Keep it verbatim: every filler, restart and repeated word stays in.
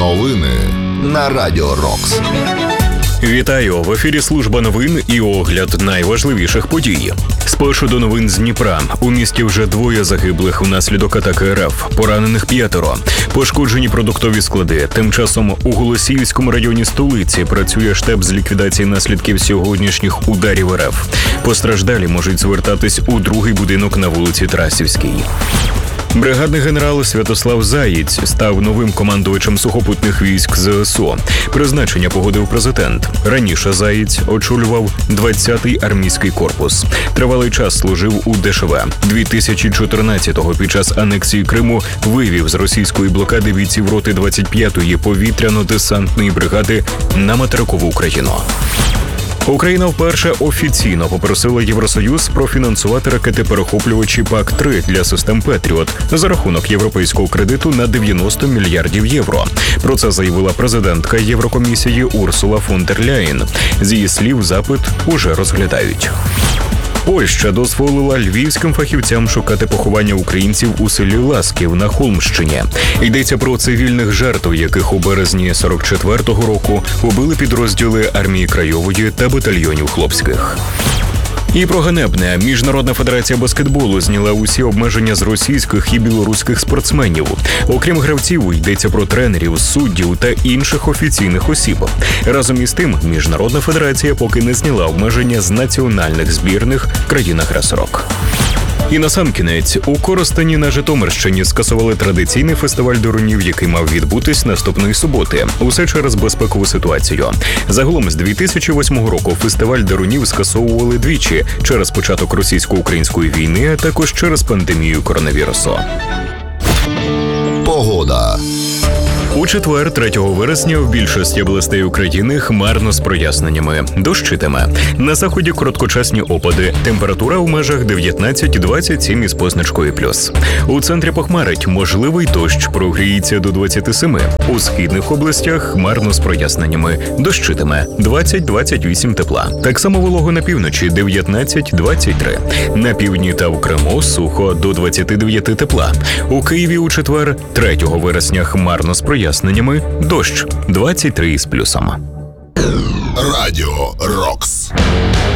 Новини на Радіо Рокс. Вітаю! В ефірі служба новин і огляд найважливіших подій. Спершу до новин з Дніпра. У місті вже двоє загиблих внаслідок атаки РФ. Поранених п'ятеро. Пошкоджені продуктові склади. Тим часом у Голосіївському районі столиці працює штаб з ліквідації наслідків сьогоднішніх ударів РФ. Постраждалі можуть звертатись у другий будинок на вулиці Тарасівській. Бригадний генерал Святослав Заєць став новим командувачем сухопутних військ ЗСУ. Призначення погодив президент. Раніше Заєць очолював двадцятий армійський корпус. Тривалий час служив у ДШВ. дві тисячі чотирнадцятого під час анексії Криму вивів з російської блокади бійців роти двадцять п'ятої повітряно-десантної бригади на материкову Україну. Україна вперше офіційно попросила Євросоюз профінансувати ракети-перехоплювачі пак три для систем «Петріот» за рахунок європейського кредиту на дев'яносто мільярдів євро. Про це заявила президентка Єврокомісії Урсула фон дер Ляєн. З її слів, запит уже розглядають. Польща дозволила львівським фахівцям шукати поховання українців у селі Ласків на Холмщині. Йдеться про цивільних жертв, яких у березні сорок четвертого року убили підрозділи армії Краєвої та батальйонів хлопських. І про ганебне. Міжнародна федерація баскетболу зняла усі обмеження з російських і білоруських спортсменів. Окрім гравців, йдеться про тренерів, суддів та інших офіційних осіб. Разом із тим, Міжнародна федерація поки не зняла обмеження з національних збірних країн-агресорок. І насамкінець, у Коростені на Житомирщині скасували традиційний фестиваль дурунів, який мав відбутись наступної суботи. Усе через безпекову ситуацію. Загалом з дві тисячі восьмого року фестиваль дурунів скасовували двічі через початок російсько-української війни, а також через пандемію коронавірусу. Погода. У четвер, третього вересня, в більшості областей України хмарно з проясненнями. Дощитиме. На заході короткочасні опади. Температура в межах дев'ятнадцять двадцять сім із позначкою плюс. У центрі похмарить. Можливий дощ, прогріється до двадцяти семи. У східних областях хмарно з проясненнями. Дощитиме. двадцять двадцять вісім тепла. Так само волого на півночі дев'ятнадцять двадцять три. На півдні та в Криму сухо до двадцяти дев'яти тепла. У Києві у четвер, третього вересня хмарно з проясненнями. Ясненнями дощ двадцять три із плюсом. Радіо Рокс.